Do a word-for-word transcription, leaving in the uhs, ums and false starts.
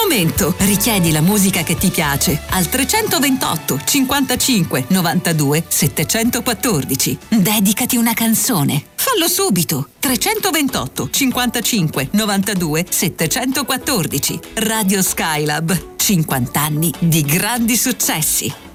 momento. Richiedi la musica che ti piace al trecentoventotto cinquantacinque novantadue settecentoquattordici. Dedicati una canzone. Fallo subito. trecentoventotto cinquantacinque novantadue settecentoquattordici. Radio Skylab. cinquanta anni di grandi successi.